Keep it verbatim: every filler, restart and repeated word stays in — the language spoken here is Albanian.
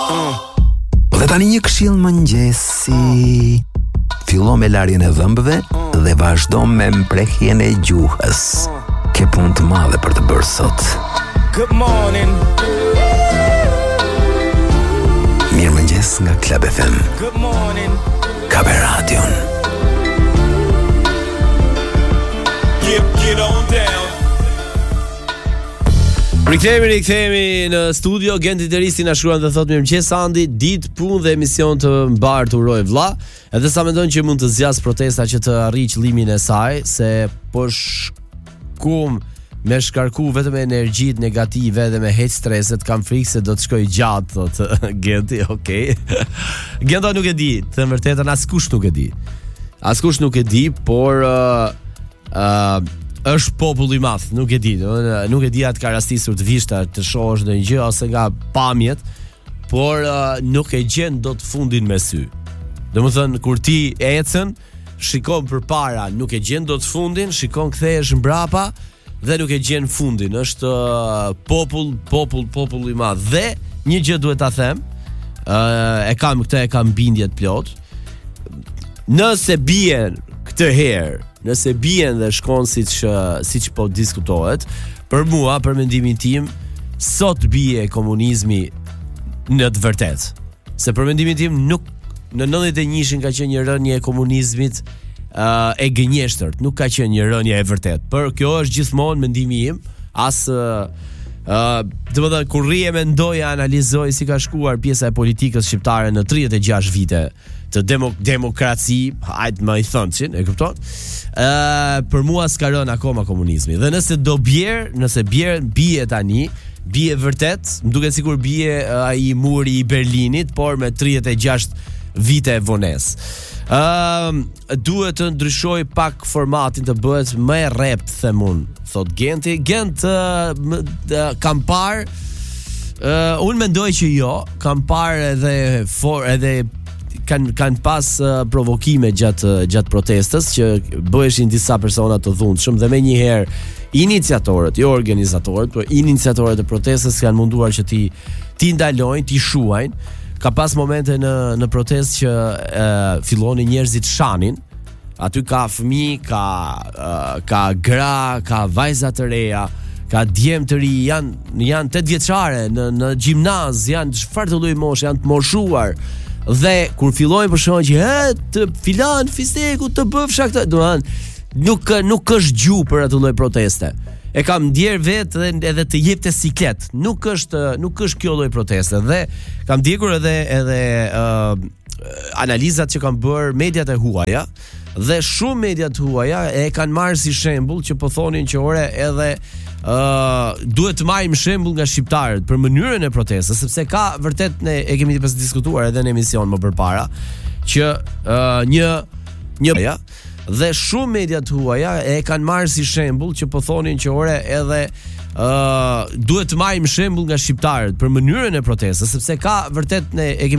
Dhe tani një këshill mëngjesi. Fillo me larjen e dhëmbëve dhe vazhdo me mprehjen e gjuhës. Ke punë të madhe për të bërë sot. Good morning. Mirëmëngjes nga Club F M. Good morning. Kabe Radion. Get, get on down. Rikthehemi, rikthehemi në studio. Genti Teristi na shkruan dhe thotë mirëmëngjes Andi, ditë punë dhe emision të mbar të uroj vlla. Edhe sa mendon që mund të zgjas protesta që të arrijë qëllimin e saj, se po shkum me shkarku vetëm energjitë negative dhe me heq streset, kam frikë se do të shkoj gjatë, thotë Genti. Okej. Genta nuk e di, të thënë vërtetën, askush nuk e di. Askush nuk e di, por uh, uh, është popull i madh, nuk e di, nuk e di atë ka rastisur të vishta të shohësh ndonjë gjë ose nga pamjet, por uh, nuk e gjen dot fundin me sy. Domethënë kur ti ecën, shikon përpara, nuk e gjen dot fundin, shikon kthehesh mbrapa dhe nuk e gjen fundin. Është uh, popull, popull, popull i madh. Dhe një gjë duhet ta them, uh, e kam këtë e kam bindje të plot. Nëse bien këtë herë, nëse bien dhe shkon siç siç po diskutohet, për mua, për mendimin tim, sot bie komunizmi në të vërtetë. Se për mendimin tim nuk në nëntëdhjetë e njëin ka qenë një rënje e komunizmit uh, e gënjeshtërt, nuk ka qenë një rënje e vërtetë. Por kjo është gjithmonë mendimi im, as uh, uh, do të thotë kur rri e mendoj, analizoj si ka shkuar pjesa e politikës shqiptare në tridhjetë e gjashtë vite të demo, demokraci, hajt më i thënçin, e kupton? Ë uh, për mua s'ka rënë akoma komunizmi. Dhe nëse do bjer, nëse bjer bie tani, bie vërtet, më duket sikur bie uh, ai muri i Berlinit, por me tridhjetë e gjashtë vite vonesë. Ë uh, duhet të ndryshoj pak formatin, të bëhet më e rap, them unë, thot Genti. Gent uh, uh, kam parë, uh, unë mendoj që jo, kam parë edhe for edhe kanë kanë pas uh, provokime gjatë gjatë protestës që bëheshin disa persona të dhunshëm dhe menjëherë iniciatorët, jo organizatorët, por iniciatorët e protestës kanë munduar që ti ti ndalojnë, ti shuajnë. Ka pas momente në në protestë që uh, fillonin njerëzit shanin. Aty ka fëmijë, ka uh, ka gra, ka vajza të reja, ka djem të ri, janë janë tetë vjeçare në në gjimnaz, janë çfarë të lloj moshe, janë të moshuar. Dhe kur fillojnë për shkak që he të filan fisteku të bëfsha këtë, do të thonë nuk nuk është gjuhë për atë lloj proteste. E kam ndjer vetë edhe, edhe të jep te siklet. Nuk është nuk është kjo lloj proteste. Dhe kam ndjekur edhe edhe uh, analizat që kanë bërë mediat e huaja, dhe shumë media të huaja e kanë marrë si shembull që po thonin që ore edhe Uh, duhet të marrim shembull nga shqiptarët për mënyrën e protestës, sepse ka vërtet, ne e kemi pas diskutuar edhe në emision më përpara, që uh, një një ja, dhe shumë media të huaja e kanë marrë si shembull që po thonin që ore edhe uh, duhet të marrim shembull nga shqiptarët për mënyrën e protestës, sepse ka vërtet, ne e kemi